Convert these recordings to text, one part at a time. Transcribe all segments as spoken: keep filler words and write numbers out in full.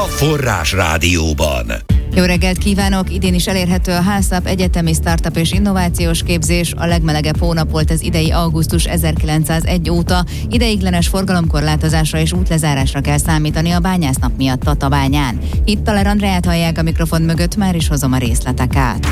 Forrás Rádióban. Jó reggelt kívánok! Idén is elérhető a HACCP egyetemi startup és innovációs képzés. A legmelegebb hónap volt az idei augusztus ezerkilencszázegy óta. Ideiglenes forgalomkorlátozásra és útlezárásra kell számítani a bányásznap miatt Tatabányán. Itt Taler Andreát hallják a mikrofon mögött, már is hozom a részleteket.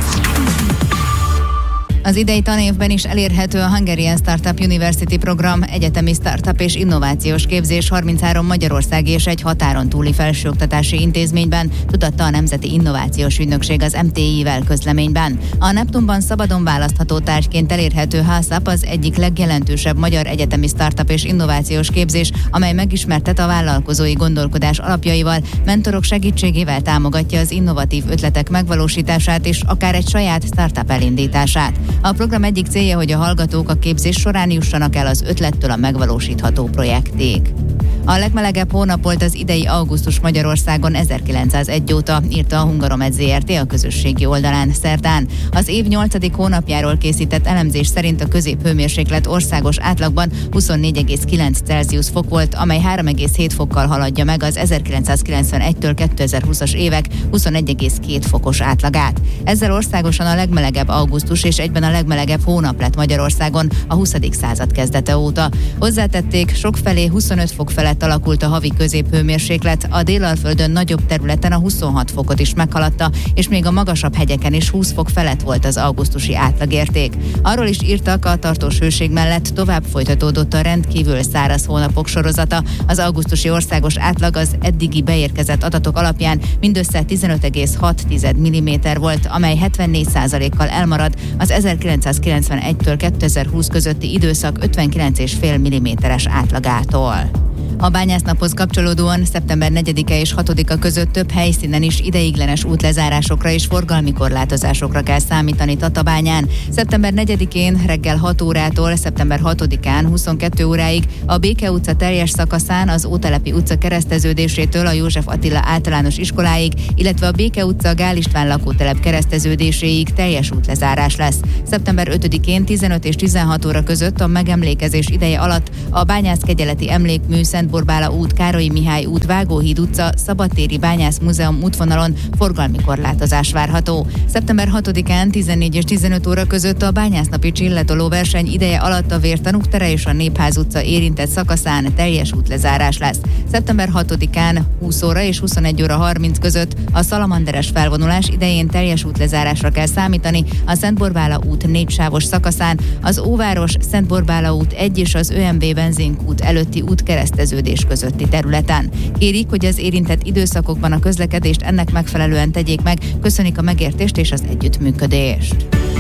Az idei tanévben is elérhető a Hungarian Startup University program, egyetemi startup és innovációs képzés harminchárom magyarországi és egy határon túli felsőoktatási intézményben, tudatta a Nemzeti Innovációs Ügynökség az em té i-vel közleményben. A Neptunban szabadon választható tárgyként elérhető HACCP az egyik legjelentősebb magyar egyetemi startup és innovációs képzés, amely megismertet a vállalkozói gondolkodás alapjaival, mentorok segítségével támogatja az innovatív ötletek megvalósítását és akár egy saját startup elindítását. A program egyik célja, hogy a hallgatók a képzés során jussanak el az ötlettől a megvalósítható projektig. A legmelegebb hónap volt az idei augusztus Magyarországon ezerkilencszázegy óta, írta a Hungaromed zé er té a közösségi oldalán szerdán. Az év nyolcadik hónapjáról készített elemzés szerint a középhőmérséklet országos átlagban huszonnégy egész kilenc Celsius fok volt, amely három egész hét fokkal haladja meg az ezerkilencszázkilencvenegytől kétezer-húszas évek huszonegy egész két fokos átlagát. Ezzel országosan a legmelegebb augusztus és egyben a legmelegebb hónap lett Magyarországon a huszadik század kezdete óta. Hozzátették, sokfelé huszonöt fok felett alakult a havi középhőmérséklet, a Délalföldön nagyobb területen a huszonhat fokot is meghaladta, és még a magasabb hegyeken is húsz fok felett volt az augusztusi átlagérték. Arról is írtak, a tartós hőség mellett tovább folytatódott a rendkívül száraz hónapok sorozata. Az augusztusi országos átlag az eddigi beérkezett adatok alapján mindössze tizenöt egész hat milliméter volt, amely hetvennégy százalékkal elmarad az ezerkilencszázkilencvenegytől kétezer-húsz közötti időszak ötvenkilenc egész öt milliméteres átlagától. A bányásznaphoz kapcsolódóan szeptember negyedike és hatodika között több helyszínen is ideiglenes útlezárásokra és forgalmi korlátozásokra kell számítani Tatabányán. szeptember negyedikén reggel hat órától szeptember hatodikán huszonkettő óráig a Béke utca teljes szakaszán az Ótelepi utca kereszteződésétől a József Attila általános iskoláig, illetve a Béke utca Gál István lakótelep kereszteződéséig teljes útlezárás lesz. szeptember ötödikén tizenöt és tizenhat óra között a megemlékezés ideje alatt a Bányászkegyeleti Emlékmű, Szent-Borbála út, Károlyi Mihály út, Vágóhíd utca, Szabadtéri Bányász Múzeum útvonalon forgalmi korlátozás várható. szeptember hatodikán tizennégy és tizenöt óra között a bányásznapi csilletoló verseny ideje alatt a Vértanúk tere és a Népház utca érintett szakaszán teljes útlezárás lesz. szeptember hatodikán húsz óra és huszonegy óra harminc között a szalamanderes felvonulás idején teljes útlezárásra kell számítani a Szent-Borbála út négysávos szakaszán, az Óváros, Szent-Borbála út egy és az ÖMV benzinkút előtti útkereszteződés közötti területen. Kérik, hogy az érintett időszakokban a közlekedést ennek megfelelően tegyék meg, köszönik a megértést és az együttműködést.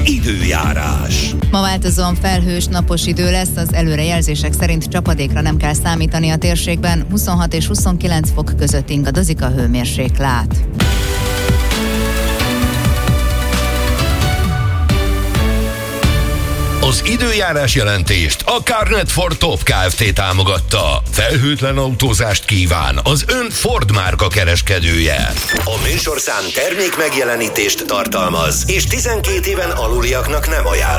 Időjárás. Ma változóan felhős, napos idő lesz, az előrejelzések szerint csapadékra nem kell számítani a térségben, huszonhat és huszonkilenc fok között ingadozik a hőmérséklet. Az időjárás jelentést a Carnet for Top Kft. Támogatta. Felhőtlen autózást kíván az ön Ford márka kereskedője. A műsorszám termék megjelenítést tartalmaz, és tizenkét éven aluliaknak nem ajánl.